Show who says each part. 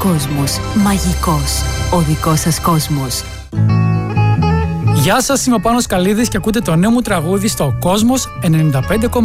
Speaker 1: κόσμος μαγικός. Ο δικός σας κόσμος.
Speaker 2: Γεια σας, είμαι ο Πάνος Καλίδης και ακούτε το νέο μου τραγούδι στο Κόσμος 95,1.